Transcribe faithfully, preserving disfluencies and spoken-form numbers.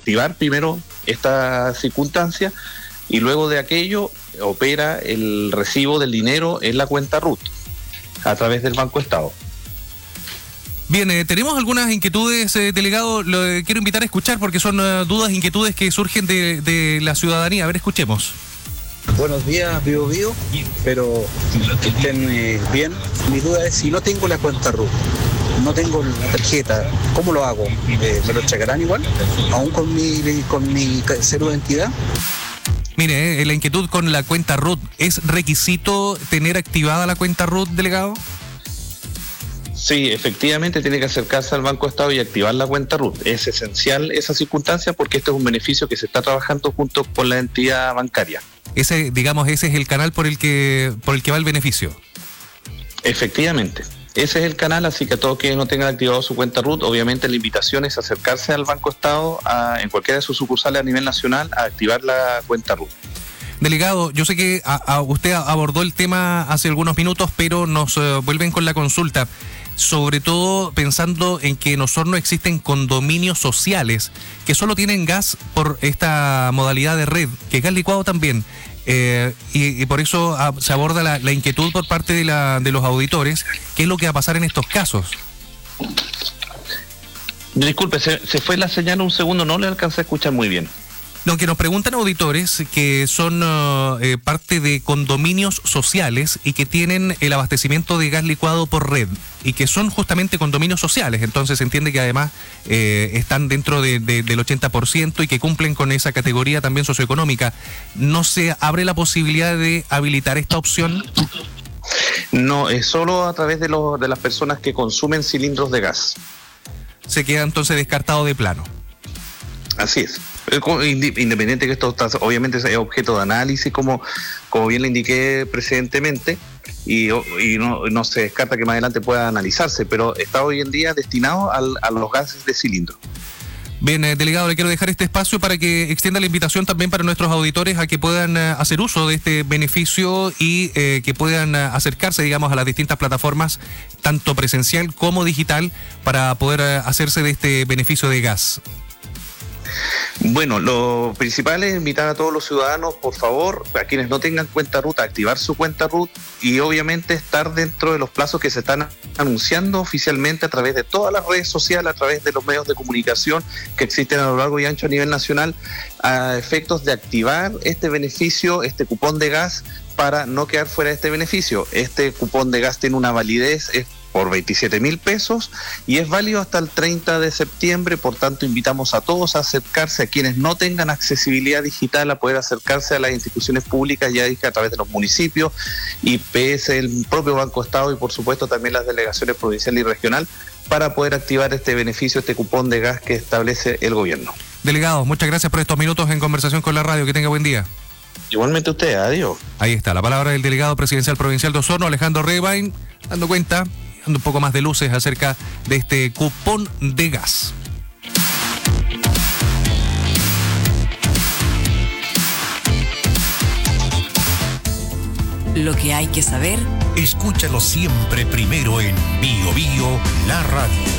activar primero esta circunstancia y luego de aquello opera el recibo del dinero en la cuenta R U T a través del Banco Estado. Bien, eh, tenemos algunas inquietudes, eh, delegado, lo eh, quiero invitar a escuchar porque son uh, dudas, inquietudes que surgen de, de la ciudadanía. A ver, escuchemos. Buenos días, Bio Bio, pero que estén eh, bien. Mi duda es, si no tengo la cuenta R U T, no tengo la tarjeta, ¿cómo lo hago? Eh, ¿Me lo entregarán igual? ¿Aún con mi, con mi cero de identidad? Mire, eh, la inquietud con la cuenta R U T, ¿es requisito tener activada la cuenta R U T, delegado? Sí, efectivamente tiene que acercarse al Banco Estado y activar la cuenta R U T. Es esencial esa circunstancia porque este es un beneficio que se está trabajando junto con la entidad bancaria. Ese, digamos, ese es el canal por el que por el que va el beneficio. Efectivamente, ese es el canal, así que a todos quienes no tengan activado su cuenta R U T, obviamente la invitación es acercarse al Banco Estado a, en cualquiera de sus sucursales a nivel nacional a activar la cuenta R U T. Delegado, yo sé que a, a usted abordó el tema hace algunos minutos, pero nos uh, vuelven con la consulta. Sobre todo pensando en que en Osorno existen condominios sociales que solo tienen gas por esta modalidad de red, que es gas licuado también. Eh, y, y por eso a, se aborda la, la inquietud por parte de, la, de los auditores, ¿qué es lo que va a pasar en estos casos? Disculpe, se, se fue la señal un segundo, no le alcancé a escuchar muy bien. Lo que nos preguntan auditores que son uh, eh, parte de condominios sociales y que tienen el abastecimiento de gas licuado por red y que son justamente condominios sociales, entonces se entiende que además eh, están dentro de, de, del ochenta por ciento y que cumplen con esa categoría también socioeconómica. ¿No se abre la posibilidad de habilitar esta opción? No, es solo a través de, los, de las personas que consumen cilindros de gas. Se queda entonces descartado de plano. Así es. Independiente que esto está, obviamente es objeto de análisis, como, como bien le indiqué precedentemente, y, y no, no se descarta que más adelante pueda analizarse, pero está hoy en día destinado al, a los gases de cilindro. Bien, eh, delegado, le quiero dejar este espacio para que extienda la invitación también para nuestros auditores a que puedan eh, hacer uso de este beneficio y eh, que puedan eh, acercarse, digamos, a las distintas plataformas, tanto presencial como digital, para poder eh, hacerse de este beneficio de gas. Bueno, lo principal es invitar a todos los ciudadanos, por favor, a quienes no tengan cuenta R U T, a activar su cuenta R U T y obviamente estar dentro de los plazos que se están anunciando oficialmente a través de todas las redes sociales, a través de los medios de comunicación que existen a lo largo y ancho a nivel nacional, a efectos de activar este beneficio, este cupón de gas, para no quedar fuera de este beneficio. Este cupón de gas tiene una validez es por veintisiete mil pesos y es válido hasta el treinta de septiembre, por tanto invitamos a todos a acercarse, a quienes no tengan accesibilidad digital, a poder acercarse a las instituciones públicas, ya dije, a través de los municipios, I P S, el propio Banco Estado y por supuesto también las delegaciones provincial y regional, para poder activar este beneficio, este cupón de gas que establece el gobierno. Delegado, muchas gracias por estos minutos en conversación con la radio, que tenga buen día. Igualmente usted, adiós. Ahí está, la palabra del delegado presidencial provincial de Osorno, Alejandro Rebain, dando cuenta, dando un poco más de luces acerca de este cupón de gas. Lo que hay que saber, escúchalo siempre primero en Bio Bio, la radio.